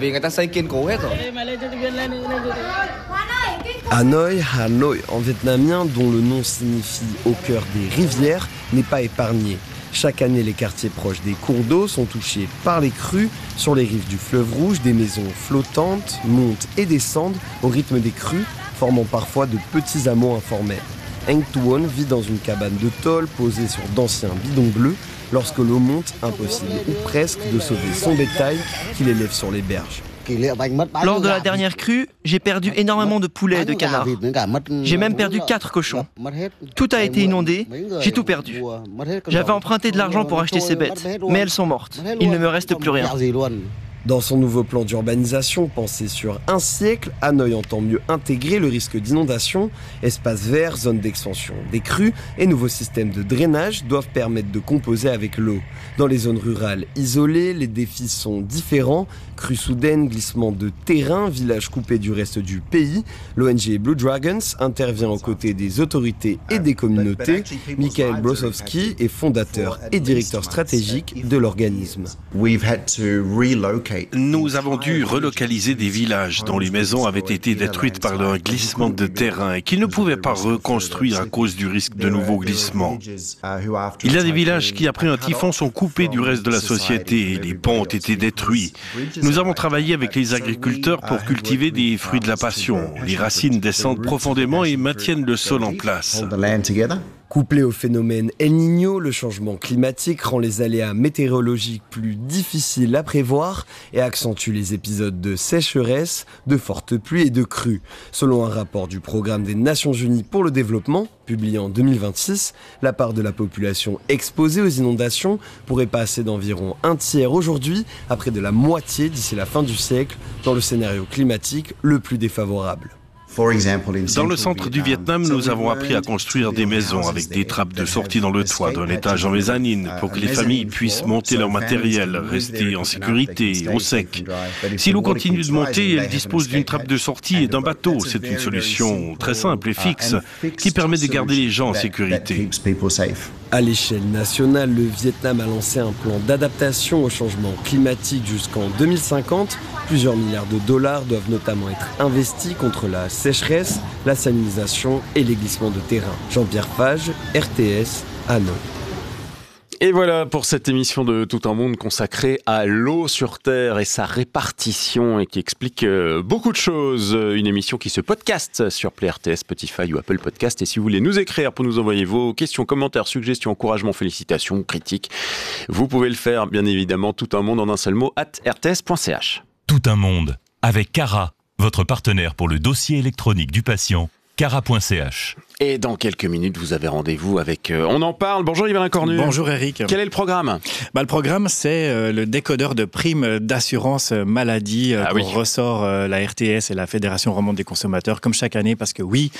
Hanoï, Hanoi en vietnamien, dont le nom signifie « au cœur des rivières », n'est pas épargné. Chaque année, les quartiers proches des cours d'eau sont touchés par les crues. Sur les rives du fleuve Rouge, des maisons flottantes montent et descendent au rythme des crues, formant parfois de petits hameaux informels. Eng Tuon vit dans une cabane de tôle posée sur d'anciens bidons bleus. Lorsque l'eau monte, impossible ou presque de sauver son bétail qu'il élève sur les berges. Lors de la dernière crue, j'ai perdu énormément de poulets et de canards. J'ai même perdu 4 cochons. Tout a été inondé, j'ai tout perdu. J'avais emprunté de l'argent pour acheter ces bêtes, mais elles sont mortes. Il ne me reste plus rien. Dans son nouveau plan d'urbanisation pensé sur un siècle, Hanoï entend mieux intégrer le risque d'inondation. Espaces verts, zones d'extension des crues et nouveaux systèmes de drainage doivent permettre de composer avec l'eau. Dans les zones rurales isolées, les défis sont différents. Crues soudaines, glissement de terrain, villages coupés du reste du pays. L'ONG Blue Dragons intervient aux côtés des autorités et des communautés. Michael Brosowski est fondateur et directeur stratégique de l'organisme. Nous avons dû relocaliser des villages dont les maisons avaient été détruites par un glissement de terrain et qu'ils ne pouvaient pas reconstruire à cause du risque de nouveaux glissements. Il y a des villages qui, après un typhon, sont coupés du reste de la société et les ponts ont été détruits. Nous avons travaillé avec les agriculteurs pour cultiver des fruits de la passion. Les racines descendent profondément et maintiennent le sol en place. Couplé au phénomène El Niño, le changement climatique rend les aléas météorologiques plus difficiles à prévoir et accentue les épisodes de sécheresse, de fortes pluies et de crues. Selon un rapport du Programme des Nations Unies pour le développement, publié en 2026, la part de la population exposée aux inondations pourrait passer d'environ un tiers aujourd'hui à près de la moitié d'ici la fin du siècle, dans le scénario climatique le plus défavorable. Dans le centre du Vietnam, nous avons appris à construire des maisons avec des trappes de sortie dans le toit d'un étage en mezzanine pour que les familles puissent monter leur matériel, rester en sécurité, au sec. Si l'eau continue de monter, elle dispose d'une trappe de sortie et d'un bateau. C'est une solution très simple et fixe qui permet de garder les gens en sécurité. À l'échelle nationale, le Vietnam a lancé un plan d'adaptation au changement climatique jusqu'en 2050. Plusieurs milliards de dollars doivent notamment être investis contre la sécheresse, la salinisation et les glissements de terrain. Jean-Pierre Fage, RTS, Hanoï. Et voilà pour cette émission de Tout un monde consacrée à l'eau sur Terre et sa répartition et qui explique beaucoup de choses. Une émission qui se podcast sur Play RTS, Spotify ou Apple Podcast. Et si vous voulez nous écrire pour nous envoyer vos questions, commentaires, suggestions, encouragements, félicitations, critiques, vous pouvez le faire bien évidemment tout un monde en un seul mot @rts.ch. Tout un monde avec Cara, votre partenaire pour le dossier électronique du patient. Cara.ch. Et dans quelques minutes, vous avez rendez-vous avec On en parle. Bonjour Yvan Cornu. Bonjour Eric. Quel est le programme ? Le programme, c'est le décodeur de primes d'assurance maladie ressort la RTS et la Fédération romande des consommateurs, comme chaque année, parce que oui,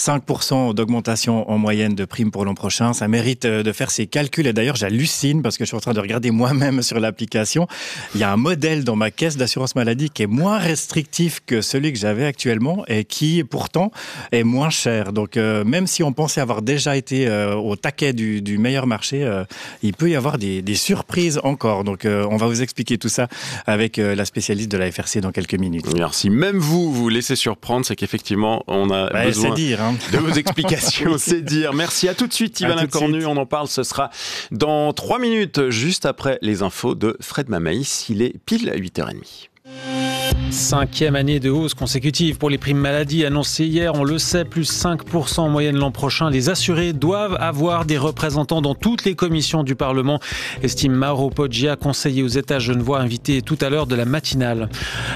5% d'augmentation en moyenne de primes pour l'an prochain, ça mérite de faire ses calculs. Et d'ailleurs, j'hallucine parce que je suis en train de regarder moi-même sur l'application. Il y a un modèle dans ma caisse d'assurance maladie qui est moins restrictif que celui que j'avais actuellement et qui, pourtant, est moins cher. Donc, même si on pensait avoir déjà été au taquet du meilleur marché, il peut y avoir des surprises encore. Donc, on va vous expliquer tout ça avec la spécialiste de la FRC dans quelques minutes. Alors, si même vous laissez surprendre, c'est qu'effectivement, on a besoin de vos explications. C'est dire. Merci. À tout de suite, Yvan Cornu. On en parle. Ce sera dans 3 minutes, juste après les infos de Fred Mamaïs. Il est pile à 8h30. 5e année de hausse consécutive pour les primes maladie annoncées hier. On le sait, plus 5% en moyenne l'an prochain. Les assurés doivent avoir des représentants dans toutes les commissions du Parlement, estime Mauro Poggia, conseiller aux États genevois, invité tout à l'heure de la matinale.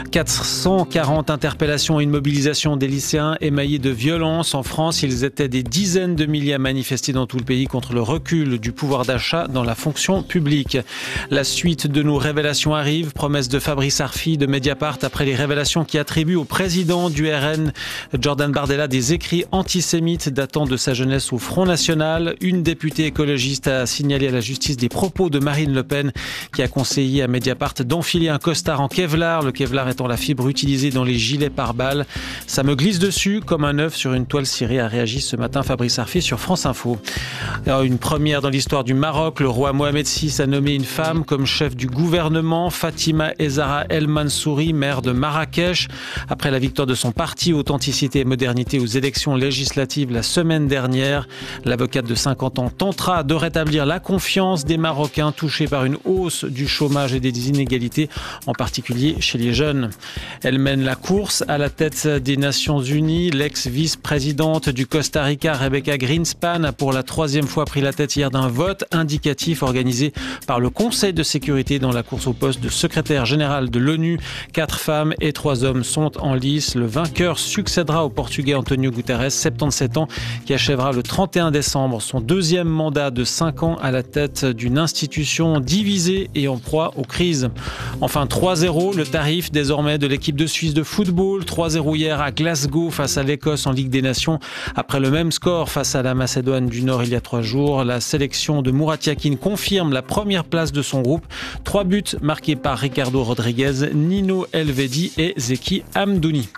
440 interpellations et une mobilisation des lycéens émaillés de violence en France. Ils étaient des dizaines de milliers à manifester dans tout le pays contre le recul du pouvoir d'achat dans la fonction publique. La suite de nos révélations arrive. Promesse de Fabrice Arfi de Mediapart après les révélations qui attribuent au président du RN, Jordan Bardella, des écrits antisémites datant de sa jeunesse au Front National. Une députée écologiste a signalé à la justice des propos de Marine Le Pen qui a conseillé à Mediapart d'enfiler un costard en Kevlar, le Kevlar étant la fibre utilisée dans les gilets pare-balles. Ça me glisse dessus comme un œuf sur une toile cirée, a réagi ce matin Fabrice Arfi sur France Info. Alors, une première dans l'histoire du Maroc, le roi Mohamed VI a nommé une femme comme chef du gouvernement, Fatima Ezara El Mansouri, maire de Marrakech. Après la victoire de son parti Authenticité et Modernité aux élections législatives la semaine dernière, l'avocate de 50 ans tentera de rétablir la confiance des Marocains touchés par une hausse du chômage et des inégalités, en particulier chez les jeunes. Elle mène la course à la tête des Nations Unies. L'ex-vice-présidente du Costa Rica, Rebecca Greenspan, a pour la 3e fois pris la tête hier d'un vote indicatif organisé par le Conseil de sécurité dans la course au poste de secrétaire général de l'ONU. 4 femmes et 3 hommes sont en lice. Le vainqueur succédera au Portugais António Guterres, 77 ans, qui achèvera le 31 décembre son 2e mandat de 5 ans à la tête d'une institution divisée et en proie aux crises. Enfin, 3-0, le tarif désormais de l'équipe de Suisse de football. 3-0 hier à Glasgow face à l'Écosse en Ligue des Nations. Après le même score face à la Macédoine du Nord il y a 3 jours, la sélection de Murat Yakin confirme la première place de son groupe. 3 buts marqués par Ricardo Rodriguez, Nino Elvedi et Zeki Hamdouni.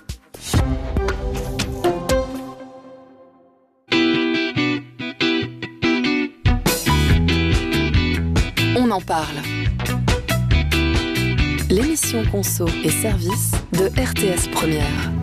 On en parle. L'émission Conso et Service de RTS Première.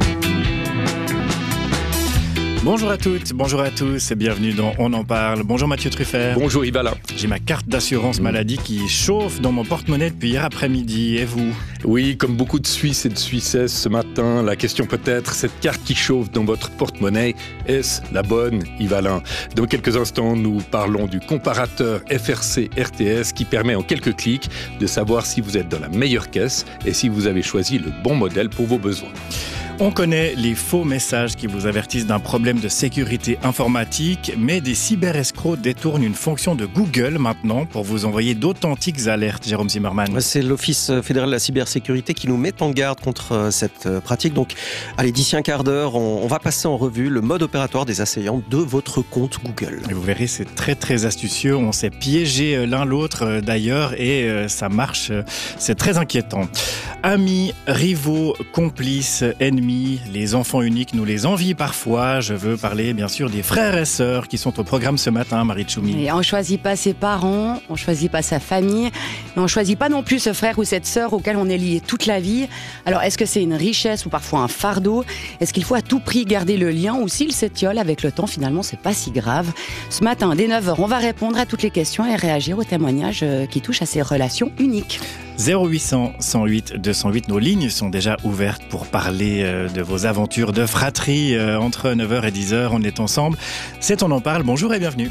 Bonjour à toutes, bonjour à tous et bienvenue dans On en parle. Bonjour Mathieu Truffert. Bonjour Yves Alain. J'ai ma carte d'assurance maladie qui chauffe dans mon porte-monnaie depuis hier après-midi. Et vous ? Oui, comme beaucoup de Suisses et de Suissesses ce matin, la question peut être, cette carte qui chauffe dans votre porte-monnaie, est-ce la bonne, Yves Alain ? Dans quelques instants, nous parlons du comparateur FRC RTS qui permet en quelques clics de savoir si vous êtes dans la meilleure caisse et si vous avez choisi le bon modèle pour vos besoins. On connaît les faux messages qui vous avertissent d'un problème de sécurité informatique, mais des cyberescrocs détournent une fonction de Google maintenant pour vous envoyer d'authentiques alertes. Jérôme Zimmermann. C'est l'Office fédéral de la cybersécurité qui nous met en garde contre cette pratique. Donc, allez, d'ici un quart d'heure, on va passer en revue le mode opératoire des assaillants de votre compte Google. Et vous verrez, c'est très très astucieux. On s'est piégé l'un l'autre d'ailleurs et ça marche. C'est très inquiétant. Amis, rivaux, complices, ennemis, les enfants uniques nous les envient parfois. Je veux parler bien sûr des frères et sœurs qui sont au programme ce matin, Marie Tchoumi. Et on ne choisit pas ses parents, on ne choisit pas sa famille, mais on ne choisit pas non plus ce frère ou cette sœur auquel on est lié toute la vie. Alors est-ce que c'est une richesse ou parfois un fardeau ? Est-ce qu'il faut à tout prix garder le lien ou s'il s'étiole avec le temps, finalement c'est pas si grave. Ce matin, dès 9h, on va répondre à toutes les questions et réagir aux témoignages qui touchent à ces relations uniques. 0800 108 208, nos lignes sont déjà ouvertes pour parler de vos aventures de fratrie. Entre 9h et 10h, on est ensemble. C'est On en parle, bonjour et bienvenue.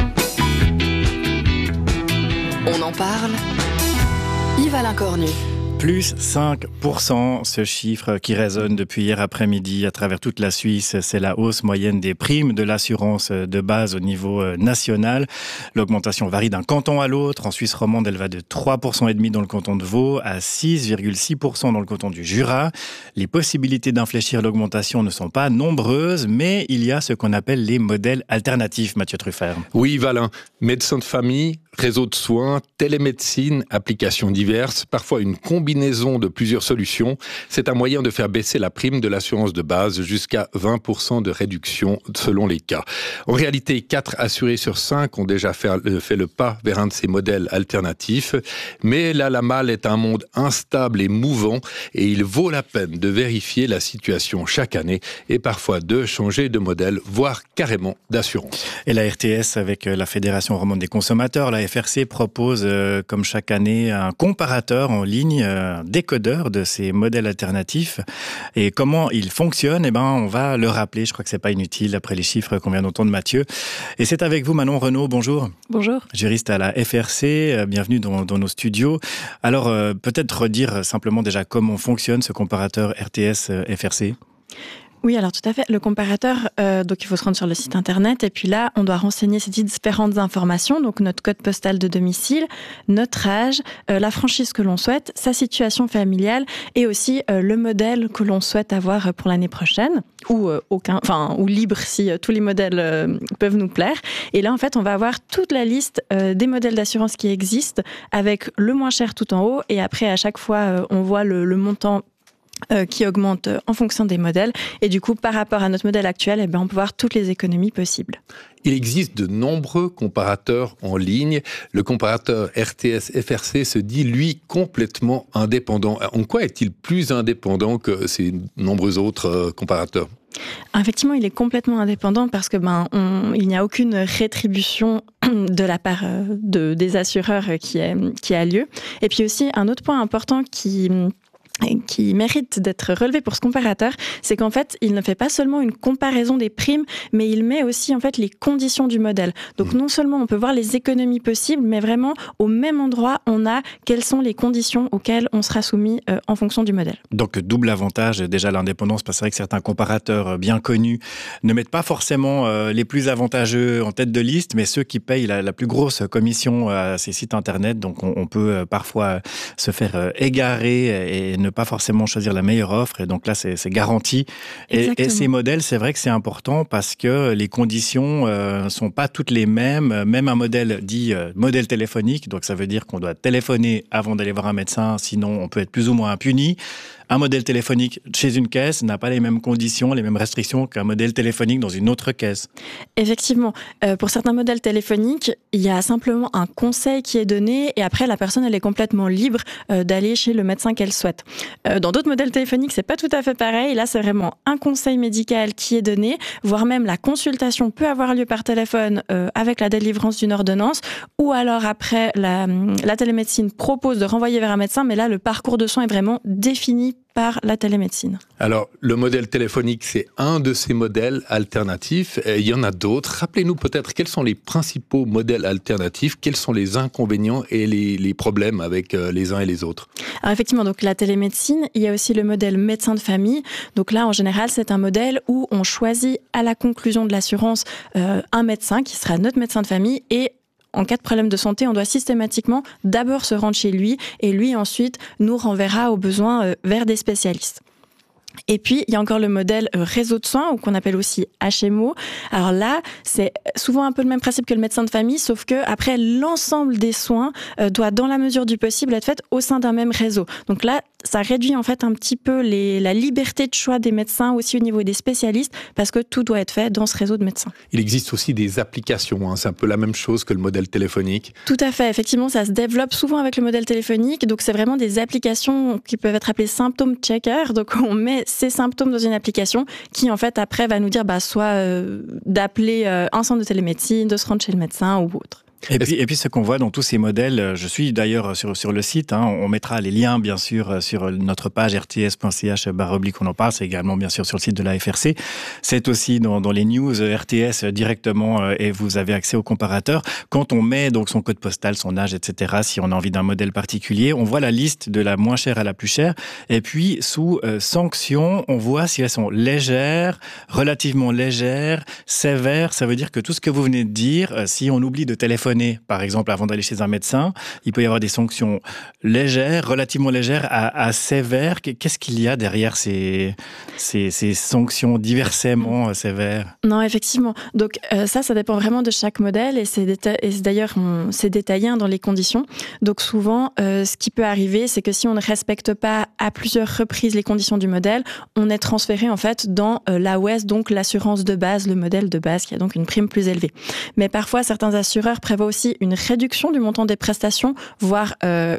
On en parle. Yves-Alain Cornu. Plus 5%, ce chiffre qui résonne depuis hier après-midi à travers toute la Suisse, c'est la hausse moyenne des primes de l'assurance de base au niveau national. L'augmentation varie d'un canton à l'autre. En Suisse romande, elle va de 3,5% dans le canton de Vaud à 6,6% dans le canton du Jura. Les possibilités d'infléchir l'augmentation ne sont pas nombreuses, mais il y a ce qu'on appelle les modèles alternatifs, Mathieu Truffert. Oui, Valin, médecin de famille, réseau de soins, télémédecine, applications diverses, parfois une combinaison de plusieurs solutions. C'est un moyen de faire baisser la prime de l'assurance de base jusqu'à 20% de réduction selon les cas. En réalité, 4 assurés sur 5 ont déjà fait le pas vers un de ces modèles alternatifs. Mais là, la malle est un monde instable et mouvant et il vaut la peine de vérifier la situation chaque année et parfois de changer de modèle, voire carrément d'assurance. Et la RTS, avec la Fédération romande des consommateurs, la FRC propose, comme chaque année, un comparateur en ligne, un décodeur de ces modèles alternatifs. Et comment ils fonctionnent, on va le rappeler. Je crois que c'est pas inutile après les chiffres qu'on vient d'entendre Mathieu. Et c'est avec vous Manon Renaud. Bonjour. Bonjour. Juriste à la FRC. Bienvenue dans nos studios. Alors, peut-être redire simplement déjà comment fonctionne ce comparateur RTS-FRC. Oui, alors tout à fait. Le comparateur, donc il faut se rendre sur le site internet et puis là, on doit renseigner ces différentes informations, donc notre code postal de domicile, notre âge, la franchise que l'on souhaite, sa situation familiale et aussi le modèle que l'on souhaite avoir pour l'année prochaine ou ou libre si tous les modèles peuvent nous plaire. Et là, en fait, on va avoir toute la liste des modèles d'assurance qui existent avec le moins cher tout en haut et après à chaque fois, on voit le montant qui augmente en fonction des modèles. Et du coup, par rapport à notre modèle actuel, on peut voir toutes les économies possibles. Il existe de nombreux comparateurs en ligne. Le comparateur RTS-FRC se dit, lui, complètement indépendant. En quoi est-il plus indépendant que ces nombreux autres comparateurs ? Effectivement, il est complètement indépendant parce que il n'y a aucune rétribution de la part des assureurs qui a lieu. Et puis aussi, un autre point important qui mérite d'être relevé pour ce comparateur, c'est qu'en fait, il ne fait pas seulement une comparaison des primes, mais il met aussi en fait les conditions du modèle. Donc non seulement on peut voir les économies possibles, mais vraiment au même endroit, on a quelles sont les conditions auxquelles on sera soumis en fonction du modèle. Donc double avantage, déjà l'indépendance, parce que c'est vrai que certains comparateurs bien connus ne mettent pas forcément les plus avantageux en tête de liste, mais ceux qui payent la plus grosse commission à ces sites internet. Donc on peut parfois se faire égarer et ne pas forcément choisir la meilleure offre, et donc là c'est garanti. Et ces modèles, c'est vrai que c'est important parce que les conditions sont pas toutes les mêmes. Même un modèle dit modèle téléphonique, donc ça veut dire qu'on doit téléphoner avant d'aller voir un médecin, sinon on peut être plus ou moins puni. Un modèle téléphonique chez une caisse n'a pas les mêmes conditions, les mêmes restrictions qu'un modèle téléphonique dans une autre caisse. Effectivement, pour certains modèles téléphoniques, il y a simplement un conseil qui est donné et après la personne elle est complètement libre d'aller chez le médecin qu'elle souhaite. Dans d'autres modèles téléphoniques, c'est pas tout à fait pareil. Là, c'est vraiment un conseil médical qui est donné, voire même la consultation peut avoir lieu par téléphone avec la délivrance d'une ordonnance, ou alors après la télémédecine propose de renvoyer vers un médecin, mais là le parcours de soins est vraiment défini par la télémédecine. Alors, le modèle téléphonique, c'est un de ces modèles alternatifs. Il y en a d'autres. Rappelez-nous peut-être quels sont les principaux modèles alternatifs, quels sont les inconvénients et les problèmes avec les uns et les autres. Alors effectivement, donc la télémédecine, il y a aussi le modèle médecin de famille. Donc là, en général, c'est un modèle où on choisit à la conclusion de l'assurance un médecin qui sera notre médecin de famille et en cas de problème de santé, on doit systématiquement d'abord se rendre chez lui et lui ensuite nous renverra au besoin vers des spécialistes. Et puis, il y a encore le modèle réseau de soins, ou qu'on appelle aussi HMO. Alors là, c'est souvent un peu le même principe que le médecin de famille, sauf que après, l'ensemble des soins doit, dans la mesure du possible, être fait au sein d'un même réseau. Donc là, ça réduit en fait un petit peu la liberté de choix des médecins, aussi au niveau des spécialistes, parce que tout doit être fait dans ce réseau de médecins. Il existe aussi des applications, c'est un peu la même chose que le modèle téléphonique. Tout à fait, effectivement, ça se développe souvent avec le modèle téléphonique, donc c'est vraiment des applications qui peuvent être appelées symptômes checker, donc on met ces symptômes dans une application qui en fait après va nous dire soit d'appeler un centre de télémédecine, de se rendre chez le médecin ou autre. Et puis ce qu'on voit dans tous ces modèles, je suis d'ailleurs sur le site, on mettra les liens bien sûr sur notre page rts.ch/, on en parle, c'est également bien sûr sur le site de la FRC, c'est aussi dans les news RTS directement et vous avez accès au comparateur. Quand on met donc son code postal, son âge, etc., si on a envie d'un modèle particulier, on voit la liste de la moins chère à la plus chère et puis sous sanctions, on voit si elles sont légères, relativement légères, sévères, ça veut dire que tout ce que vous venez de dire, si on oublie de téléphoner par exemple, avant d'aller chez un médecin, il peut y avoir des sanctions légères, relativement légères à sévères. Qu'est-ce qu'il y a derrière ces sanctions diversement sévères ? Non, effectivement. Donc ça dépend vraiment de chaque modèle et c'est d'ailleurs c'est détaillé dans les conditions. Donc souvent, ce qui peut arriver, c'est que si on ne respecte pas à plusieurs reprises les conditions du modèle, on est transféré en fait dans l'AOS, donc l'assurance de base, le modèle de base, qui a donc une prime plus élevée. Mais parfois, certains assureurs prévoient aussi une réduction du montant des prestations, voire pas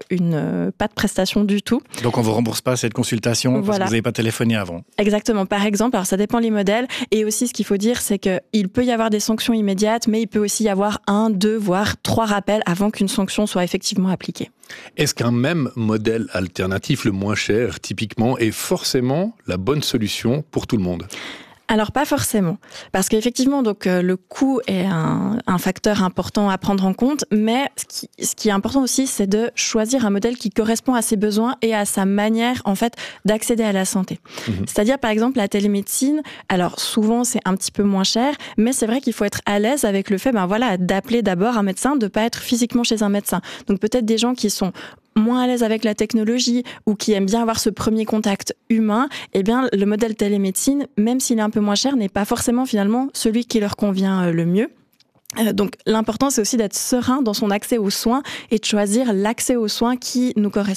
de prestation du tout. Donc on ne vous rembourse pas cette consultation parce que vous n'avez pas téléphoné avant. Exactement. Par exemple, alors ça dépend les modèles. Et aussi, ce qu'il faut dire, c'est qu'il peut y avoir des sanctions immédiates, mais il peut aussi y avoir 1, 2, voire 3 rappels avant qu'une sanction soit effectivement appliquée. Est-ce qu'un même modèle alternatif, le moins cher, typiquement, est forcément la bonne solution pour tout le monde ? Alors pas forcément, parce qu'effectivement donc le coût est un facteur important à prendre en compte, mais ce qui est important aussi, c'est de choisir un modèle qui correspond à ses besoins et à sa manière en fait d'accéder à la santé. C'est-à-dire par exemple la télémédecine, alors souvent c'est un petit peu moins cher, mais c'est vrai qu'il faut être à l'aise avec le fait d'appeler d'abord un médecin, de pas être physiquement chez un médecin. Donc peut-être des gens qui sont moins à l'aise avec la technologie ou qui aiment bien avoir ce premier contact humain, eh bien le modèle télémédecine, même s'il est un peu moins cher, n'est pas forcément finalement celui qui leur convient le mieux. Donc l'important c'est aussi d'être serein dans son accès aux soins et de choisir l'accès aux soins qui nous correspond.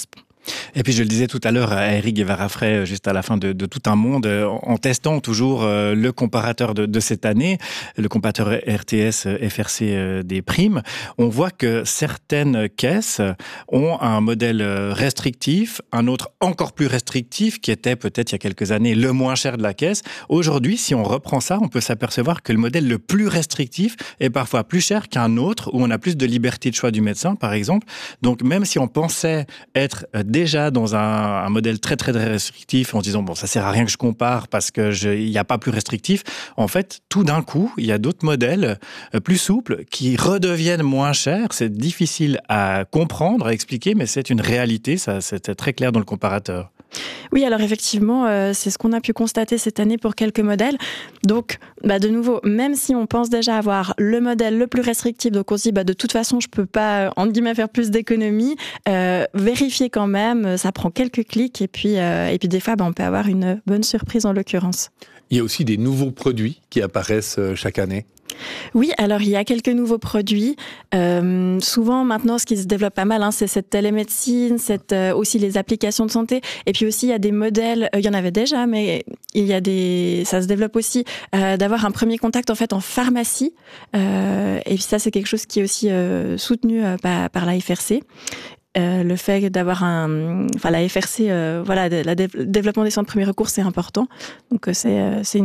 Et puis je le disais tout à l'heure à Eric Guevara-Frey, juste à la fin de Tout un monde, en testant toujours le comparateur de cette année, le comparateur RTS FRC des primes, on voit que certaines caisses ont un modèle restrictif, un autre encore plus restrictif, qui était peut-être il y a quelques années le moins cher de la caisse. Aujourd'hui, si on reprend ça, on peut s'apercevoir que le modèle le plus restrictif est parfois plus cher qu'un autre, où on a plus de liberté de choix du médecin, par exemple. Donc même si on pensait être déjà dans un modèle très très très restrictif, en se disant bon, ça sert à rien que je compare parce que il n'y a pas plus restrictif, en fait, tout d'un coup, il y a d'autres modèles plus souples qui redeviennent moins chers. C'est difficile à comprendre, à expliquer, mais c'est une réalité, ça c'était très clair dans le comparateur. Oui, alors effectivement, c'est ce qu'on a pu constater cette année pour quelques modèles. Donc, de nouveau, même si on pense déjà avoir le modèle le plus restrictif, donc on se dit de toute façon, je peux pas, entre guillemets, faire plus d'économies, vérifier quand même, ça prend quelques clics et puis des fois, on peut avoir une bonne surprise en l'occurrence. Il y a aussi des nouveaux produits qui apparaissent chaque année. Oui, alors il y a quelques nouveaux produits. Souvent maintenant, ce qui se développe pas mal, c'est cette télémédecine, aussi les applications de santé. Et puis aussi, il y a des modèles, il y en avait déjà, mais ça se développe aussi, d'avoir un premier contact en fait en pharmacie. Et puis ça, c'est quelque chose qui est aussi soutenu par la FRC. Le fait d'avoir la FRC, le développement des soins de premier recours, c'est important. Donc c'est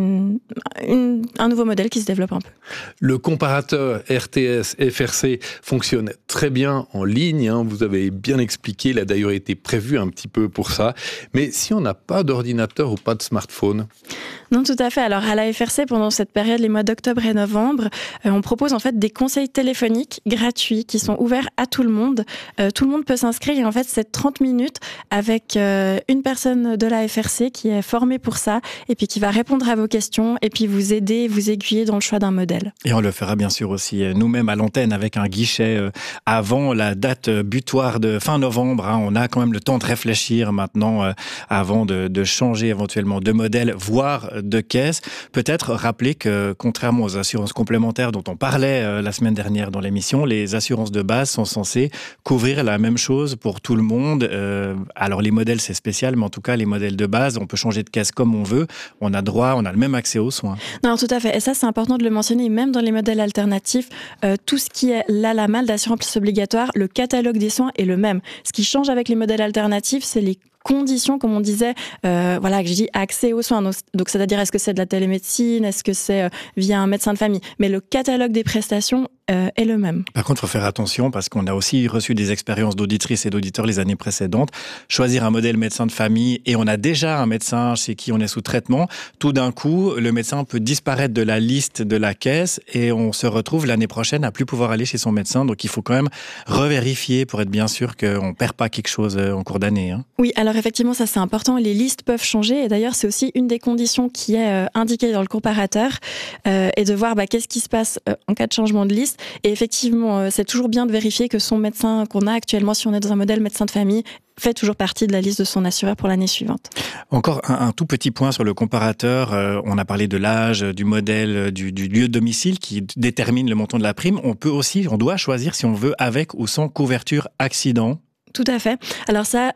un nouveau modèle qui se développe un peu. Le comparateur RTS FRC fonctionne très bien en ligne. Vous avez bien expliqué. Il a d'ailleurs été prévu un petit peu pour ça. Mais si on n'a pas d'ordinateur ou pas de smartphone? Non, tout à fait. Alors à la FRC, pendant cette période, les mois d'octobre et novembre, on propose en fait des conseils téléphoniques gratuits qui sont ouverts à tout le monde. Tout le monde peut s'inscrire et en fait c'est 30 minutes avec une personne de la FRC qui est formée pour ça et puis qui va répondre à vos questions et puis vous aider, vous aiguiller dans le choix d'un modèle. Et on le fera bien sûr aussi nous-mêmes à l'antenne avec un guichet avant la date butoir de fin novembre. On a quand même le temps de réfléchir maintenant avant de changer éventuellement de modèle, voire de caisse. Peut-être rappeler que contrairement aux assurances complémentaires dont on parlait la semaine dernière dans l'émission, les assurances de base sont censées couvrir la même chose pour tout le monde. Alors les modèles c'est spécial, mais en tout cas les modèles de base, on peut changer de caisse comme on veut. On a le même accès aux soins. Non, tout à fait. Et ça c'est important de le mentionner. Même dans les modèles alternatifs, tout ce qui est la malle d'assurance obligatoire, le catalogue des soins est le même. Ce qui change avec les modèles alternatifs, c'est les conditions, comme on disait, que je dis accès aux soins. Donc c'est-à-dire, est-ce que c'est de la télémédecine, est-ce que c'est via un médecin de famille? Mais le catalogue des prestations est le même. Par contre, il faut faire attention parce qu'on a aussi reçu des expériences d'auditrices et d'auditeurs les années précédentes. Choisir un modèle médecin de famille et on a déjà un médecin chez qui on est sous traitement. Tout d'un coup, le médecin peut disparaître de la liste de la caisse et on se retrouve l'année prochaine à plus pouvoir aller chez son médecin. Donc il faut quand même revérifier pour être bien sûr qu'on ne perd pas quelque chose en cours d'année. Oui, alors effectivement, ça c'est important. Les listes peuvent changer et d'ailleurs, c'est aussi une des conditions qui est indiquée dans le comparateur et de voir qu'est-ce qui se passe en cas de changement de liste. Et effectivement, c'est toujours bien de vérifier que son médecin qu'on a actuellement, si on est dans un modèle médecin de famille, fait toujours partie de la liste de son assureur pour l'année suivante. Encore un tout petit point sur le comparateur. On a parlé de l'âge, du modèle, du lieu de domicile qui détermine le montant de la prime. On doit choisir si on veut avec ou sans couverture accident. Tout à fait. Alors ça,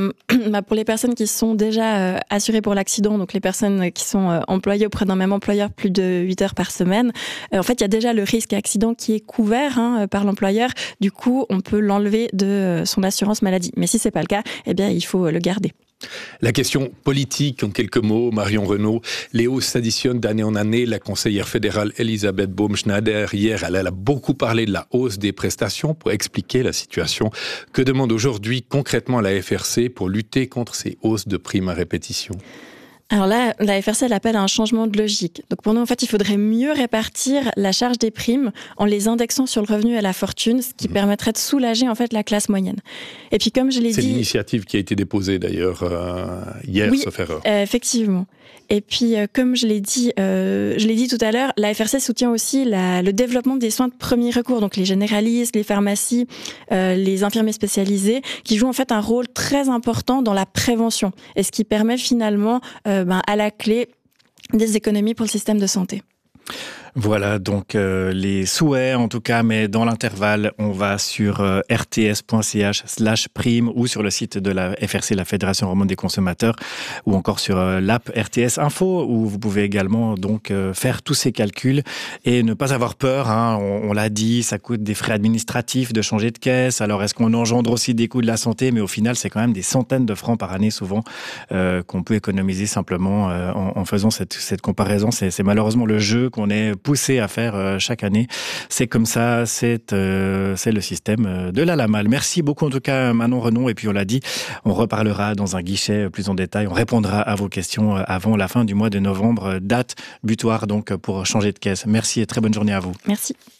pour les personnes qui sont déjà assurées pour l'accident, donc les personnes qui sont employées auprès d'un même employeur plus de 8 heures par semaine, en fait, il y a déjà le risque accident qui est couvert par l'employeur. Du coup, on peut l'enlever de son assurance maladie. Mais si c'est pas le cas, il faut le garder. La question politique, en quelques mots, Marion Renaud. Les hausses s'additionnent d'année en année. La conseillère fédérale Elisabeth Baumschneider, hier, elle a beaucoup parlé de la hausse des prestations pour expliquer la situation. Que demande aujourd'hui concrètement la FRC pour lutter contre ces hausses de primes à répétition ? Alors là, la FRC, elle appelle à un changement de logique. Donc pour nous, en fait, il faudrait mieux répartir la charge des primes en les indexant sur le revenu et la fortune, ce qui permettrait de soulager en fait la classe moyenne. Et puis comme je l'ai dit... C'est l'initiative qui a été déposée d'ailleurs hier, oui, sauf erreur. Effectivement. Et puis, comme je l'ai dit tout à l'heure, la FRC soutient aussi le développement des soins de premier recours, donc les généralistes, les pharmacies, les infirmiers spécialisés, qui jouent en fait un rôle très important dans la prévention, et ce qui permet finalement, à la clé, des économies pour le système de santé. Voilà, donc les souhaits en tout cas, mais dans l'intervalle, on va sur rts.ch/prime ou sur le site de la FRC, la Fédération romande des consommateurs, ou encore sur l'app RTS Info, où vous pouvez également donc faire tous ces calculs et ne pas avoir peur. Hein. On l'a dit, ça coûte des frais administratifs de changer de caisse. Alors est-ce qu'on engendre aussi des coûts de la santé? Mais au final, c'est quand même des centaines de francs par année souvent qu'on peut économiser simplement en faisant cette comparaison. C'est malheureusement le jeu qu'on est poussé à faire chaque année. C'est comme ça, c'est le système de la Lamal. Merci beaucoup en tout cas Manon Renon, et puis on l'a dit, on reparlera dans un guichet plus en détail, on répondra à vos questions avant la fin du mois de novembre, date butoir donc pour changer de caisse. Merci et très bonne journée à vous. Merci.